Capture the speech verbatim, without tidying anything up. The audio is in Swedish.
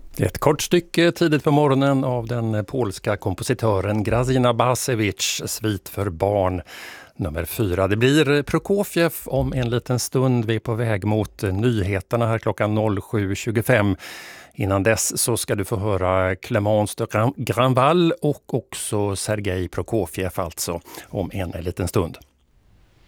Ett kort stycke tidigt på morgonen av den polska kompositören Grażyna Bacewicz, Svit för barn nummer fyra. Det blir Prokofjev om en liten stund. Vi är på väg mot nyheterna här klockan sju tjugofem. Innan dess så ska du få höra Clémence de Granval och också Sergej Prokofjev alltså om en liten stund.